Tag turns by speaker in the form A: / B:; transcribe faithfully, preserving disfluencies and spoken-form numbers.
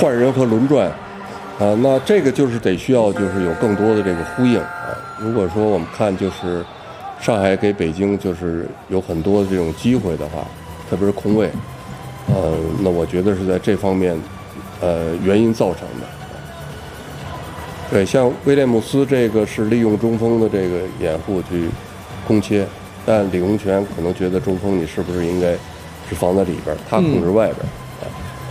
A: 换人和轮转，啊，那这个就是得需要就是有更多的这个呼应啊。如果说我们看就是上海给北京就是有很多的这种机会的话，特别是空位，呃，那我觉得是在这方面，呃，原因造成的。对，像威廉姆斯这个是利用中锋的这个掩护去攻切，但李洪权可能觉得中锋你是不是应该是放在里边，他控制外边。嗯